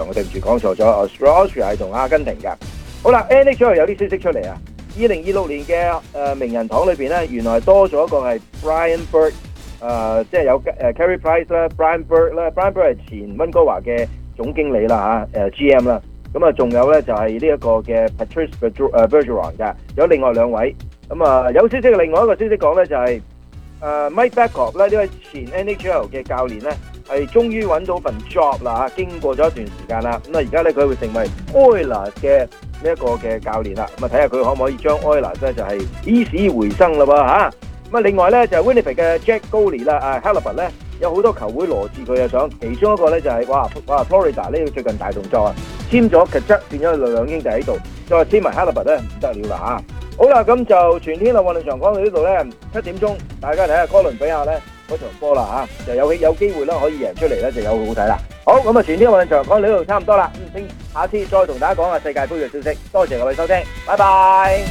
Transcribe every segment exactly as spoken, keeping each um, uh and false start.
我對唔住講錯咗 ，Austria 係同阿根廷嘅。好啦 ，N H L 有啲消息出嚟啊！二零二六年嘅誒、呃、名人堂裏邊咧，原來多咗一個係 Brian Burke， 誒、呃、即係有誒 Carey Price 啦 ，Brian Burke 啦 ，Brian Burke 係前溫哥華嘅總經理啦嚇，誒、呃、G M 啦。咁啊，仲有咧就係呢一個嘅 Patrice Bergeron 嘅，有另外兩位。咁啊，有消息嘅另外一個消息講咧就係、是、誒、呃、Mike Babcock 咧呢位前 N H L 嘅教練咧，係終於揾到份 job 啦嚇，經過咗一段時間啦。咁啊，而家咧佢會成為 Oilers 嘅呢一個嘅教練啦，咁啊睇下佢可唔可以將 Oilers 咧就係起死回生啦噃嚇。咁啊另外咧就係 Winnipeg 嘅 Jack Goalie 啦，啊 Halibut 咧有好多球會羅致佢嘅想，其中一個咧就係、是、哇哇 Florida 呢個最近大動作啊，簽咗 Tkachuk 變咗兩兄弟喺度，再簽埋 Halibut 咧唔得了啦嚇。好啦，咁就全天候運動場講到呢度咧，七點鐘大家睇下哥倫比亞咧嗰場波啦嚇，就有有機會啦可以贏出嚟咧就有好睇啦。好，咁啊，全天運動場講到呢度差唔多啦，咁聽下次再同大家講下世界盃嘅消息。多謝各位收聽，拜拜。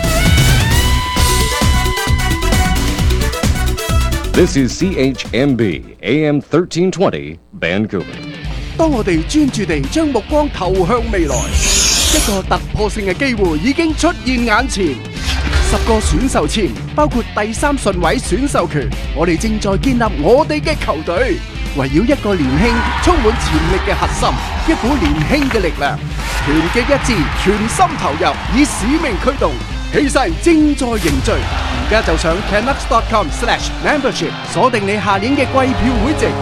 This is C H M B A M thirteen twenty Vancouver。 當我哋專注地將目光投向未來，一個突破性嘅機會已經出現眼前。十個選秀簽，包括第三順位選秀權，我哋正在建立我哋嘅球隊。圍繞一個年輕、充滿潛力嘅核心，一股年輕嘅力量，團結一致，全心投入，以使命驅動，氣勢正在凝聚。而家就上 canucks dot com slash membership 鎖定你下年嘅季票會籍。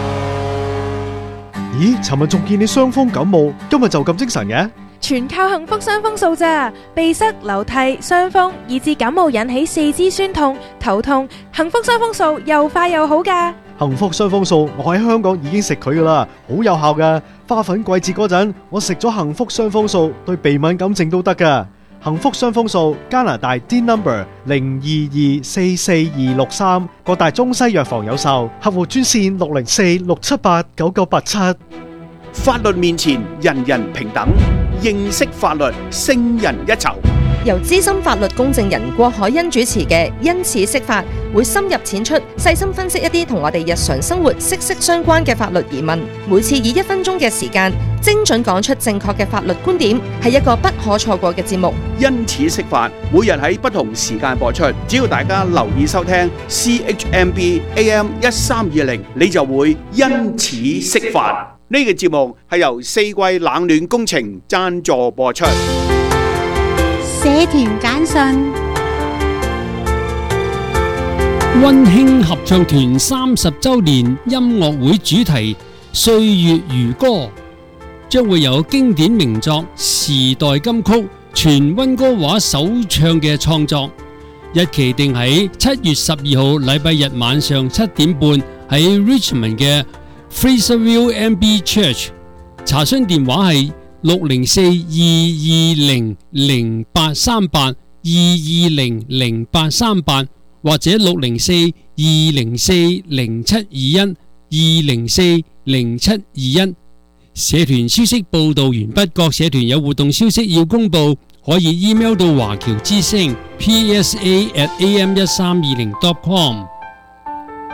咦，尋日仲見你傷風感冒，今日就咁精神嘅？ 全靠幸福傷風素咋，鼻塞、流涕、傷風，以至感冒引起四肢酸痛、頭痛，幸福傷風素又快又好噶。 幸福傷風素，我喺香港已經食佢噶啦，好有效噶。花粉季節嗰陣，我食咗幸福傷風素，對鼻敏感症都得噶。幸福傷風素，加拿大 D number 零二二四四二六三，各大中西藥房有售，客戶專線六零四六七八九九八七。 法律面前人人平等，認識法律勝人一籌。 由資深法律公證人郭海欣主持嘅《因此釋法》，會深入淺出，細心分析一啲同我哋日常生活息息相關嘅法律疑問。每次以一分鐘嘅時間，精準講出正確嘅法律觀點，係一個不可錯過嘅節目。 因此釋法，每日喺不同時間播出，只要大家留意收聽 C H M B A M 一三二零，你就會因此釋法。呢個節目係由四季冷暖工程贊助播出。 社團簡訊， 溫馨合唱團三十週年音樂會主題《歲月如歌》，將會有經典名作《時代金曲》全溫哥話首唱嘅創作，日期定喺七月十二號禮拜日晚上七點半喺 Richmond 嘅 Fraserville M B Church。查詢電話係六零四二二零零八三八二二零零八三八，或者六零四二零四零七二一二零四零七二一。社團消息報道完畢，各社團有活動消息要公布，可以 email 到華僑之聲 P S A at A M 一三二零 dot com。